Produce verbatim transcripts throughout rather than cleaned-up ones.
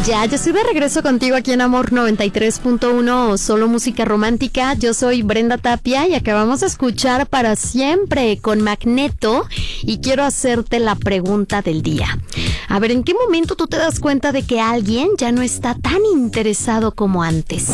Ya, yo estoy de regreso contigo aquí en Amor noventa y tres punto uno, solo música romántica. Yo soy Brenda Tapia y acabamos de escuchar Para Siempre con Magneto y quiero hacerte la pregunta del día. A ver, ¿en qué momento tú te das cuenta de que alguien ya no está tan interesado como antes?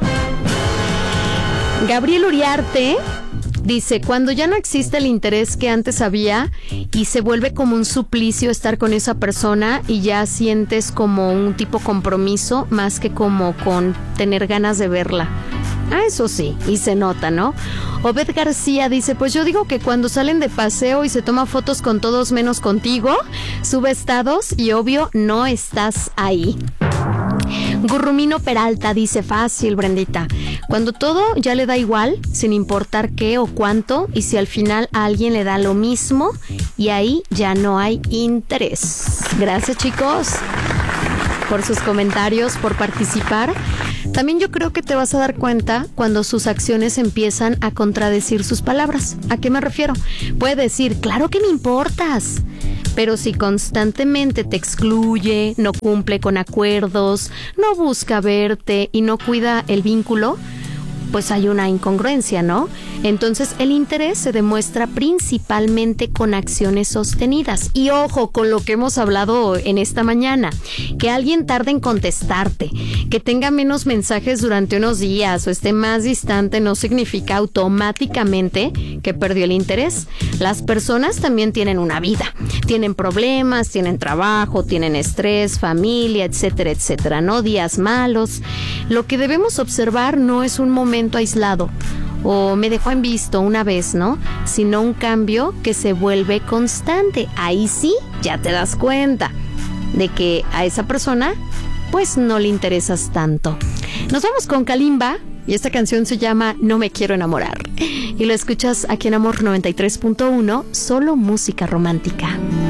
Gabriel Uriarte dice, cuando ya no existe el interés que antes había y se vuelve como un suplicio estar con esa persona y ya sientes como un tipo compromiso más que como con tener ganas de verla. Ah, eso sí, y se nota, ¿no? Obed García dice, pues yo digo que cuando salen de paseo y se toma fotos con todos menos contigo, sube estados y obvio no estás ahí. Gurrumino Peralta dice, fácil, Brendita, cuando todo ya le da igual, sin importar qué o cuánto, y si al final a alguien le da lo mismo, y ahí ya no hay interés. Gracias, chicos, por sus comentarios, por participar. También yo creo que te vas a dar cuenta cuando sus acciones empiezan a contradecir sus palabras. ¿A qué me refiero? Puede decir, claro que me importas, pero si constantemente te excluye, no cumple con acuerdos, no busca verte y no cuida el vínculo, pues hay una incongruencia, ¿no? Entonces el interés se demuestra principalmente con acciones sostenidas. Y ojo con lo que hemos hablado en esta mañana, que alguien tarde en contestarte, que tenga menos mensajes durante unos días o esté más distante no significa automáticamente que perdió el interés. Las personas también tienen una vida, tienen problemas, tienen trabajo, tienen estrés, familia, etcétera, etcétera, ¿no? Días malos. Lo que debemos observar no es un momento aislado o me dejó en visto una vez, ¿no? Sino un cambio que se vuelve constante. Ahí sí, ya te das cuenta de que a esa persona pues no le interesas tanto. Nos vamos con Kalimba y esta canción se llama No me quiero enamorar. Y lo escuchas aquí en Amor noventa y tres punto uno, solo música romántica.